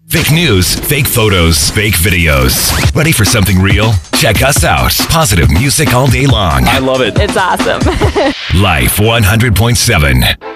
Fake news, fake photos, fake videos. Ready for something real? Check us out. Positive music all day long. I love it. It's awesome. Life 100.7.